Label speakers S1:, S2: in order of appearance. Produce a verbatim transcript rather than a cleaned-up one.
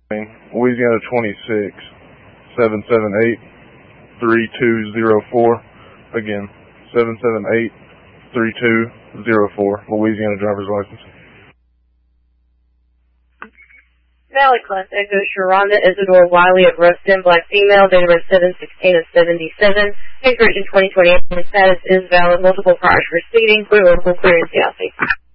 S1: Louisiana twenty-six, seven seven eight, three two zero four. Again, seven seven eight, three two zero four, Louisiana driver's license.
S2: Valley Class Echo, Sharonda Isidore Wiley of Ruston, black female, date of birth seven sixteen of seventy-seven, expiration twenty twenty-eight, status is valid, multiple priors proceeding, clear local clearance, Yossi.